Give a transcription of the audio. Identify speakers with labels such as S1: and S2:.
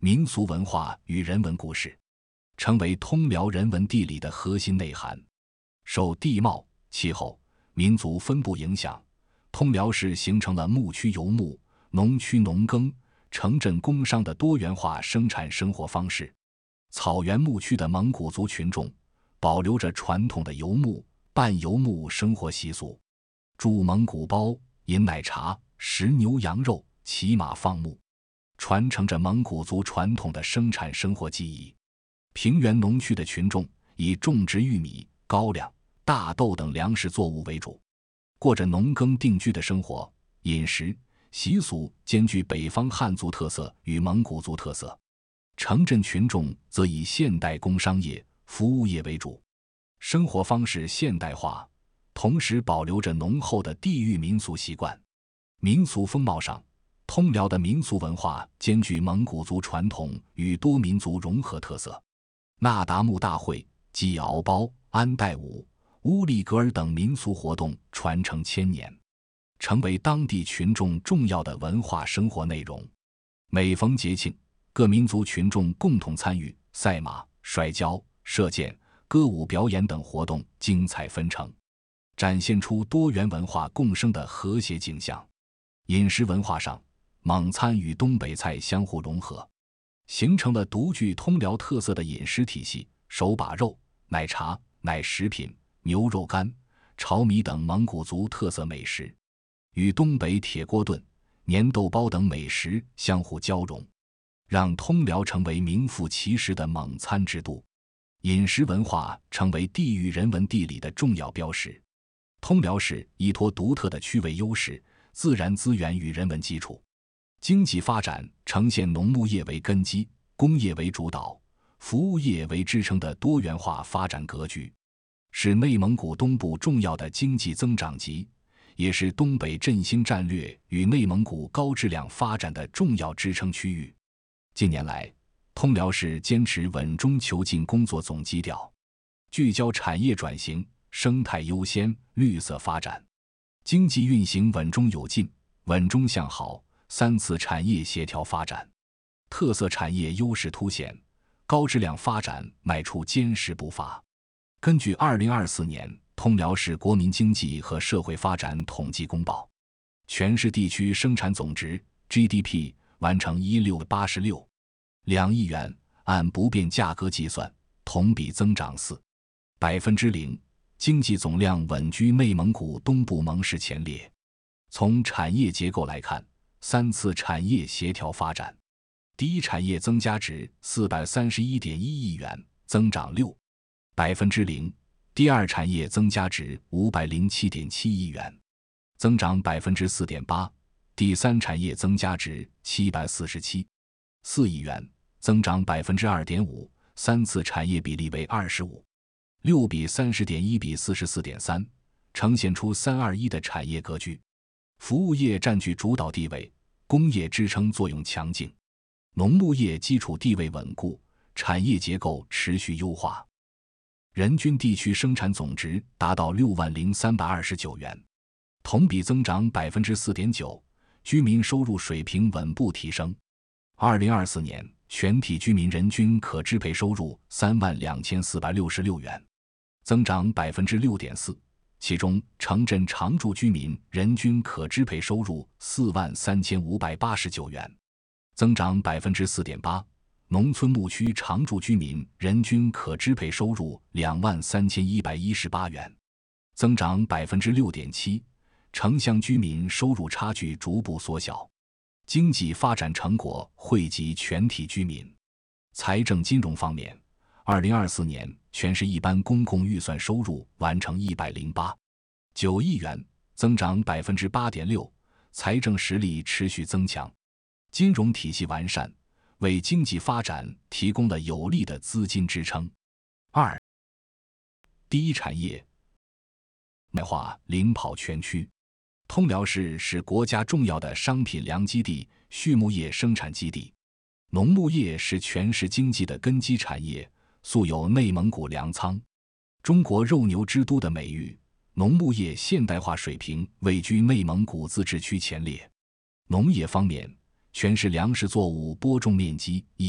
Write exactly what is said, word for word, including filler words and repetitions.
S1: 民俗文化与人文故事，成为通辽人文地理的核心内涵。受地貌、气候、民族分布影响，通辽市形成了牧区游牧、农区农耕、城镇工商的多元化生产生活方式。草原牧区的蒙古族群众保留着传统的游牧、半游牧生活习俗，筑蒙古包、饮奶茶、食牛羊肉、骑马放牧，传承着蒙古族传统的生产生活技艺。平原农区的群众以种植玉米、高粱、大豆等粮食作物为主，过着农耕定居的生活，饮食习俗兼具北方汉族特色与蒙古族特色。城镇群众则以现代工商业、服务业为主，生活方式现代化，同时保留着浓厚的地域民俗习惯。民俗风貌上，通辽的民俗文化兼具蒙古族传统与多民族融合特色。那达慕大会、祭敖包、安代舞、乌力格尔等民俗活动传承千年，成为当地群众重要的文化生活内容。每逢节庆，各民族群众共同参与赛马、摔跤、射箭、歌舞表演等活动，精彩纷呈，展现出多元文化共生的和谐景象。饮食文化上，蒙餐与东北菜相互融合，形成了独具通辽特色的饮食体系。手把肉、奶茶、奶食品、牛肉干、炒米等蒙古族特色美食，与东北铁锅炖、粘豆包等美食相互交融，让通辽成为名副其实的蒙餐之都。饮食文化成为地域人文地理的重要标识。通辽市依托独特的区位优势、自然资源与人文基础，经济发展呈现农牧业为根基、工业为主导、服务业为支撑的多元化发展格局，是内蒙古东部重要的经济增长极，也是东北振兴战略与内蒙古高质量发展的重要支撑区域。近年来，通辽市坚持稳中求进工作总基调，聚焦产业转型、生态优先、绿色发展，经济运行稳中有进、稳中向好，三次产业协调发展，特色产业优势凸显，高质量发展迈出坚实步伐。根据二零二四年通辽市国民经济和社会发展统计公报，全市地区生产总值 G D P 完成一千六百八十六两亿元，按不变价格计算，同比增长四百分之零，经济总量稳居内蒙古东部盟市前列。从产业结构来看，三次产业协调发展，第一产业增加值四百三十一点一亿元，增长六百分之零；第二产业增加值五百零七点七亿元，增长百分之四点八；第三产业增加值七百四十七点四亿元，增长百分之二点五。三次产业比例为二十五六比三十点一比四十四点三，呈现出三二一的产业格局。服务业占据主导地位，工业支撑作用强劲，农牧业基础地位稳固，产业结构持续优化。人均地区生产总值达到六万零三百二十九元，同比增长百分之四点九，居民收入水平稳步提升。二零二四年，全体居民人均可支配收入三万两千四百六十六元，增长百分之六点四。其中，城镇常住居民人均可支配收入四万三千五百八十九元，增长百分之四点八。农村牧区常住居民人均可支配收入两万三千一百一十八元，增长百分之六点七。城乡居民收入差距逐步缩小，经济发展成果惠及全体居民。财政金融方面，二零二四年全市一般公共预算收入完成一百零八点九亿元，增长百分之八点六，财政实力持续增强，金融体系完善，为经济发展提供了有力的资金支撑。二、第一产业卖化领跑全区。通辽市是国家重要的商品粮基地、畜牧业生产基地，农牧业是全市经济的根基产业，素有内蒙古粮仓、中国肉牛之都的美誉。农牧业现代化水平位居内蒙古自治区前列。农业方面，全市粮食作物播种面积一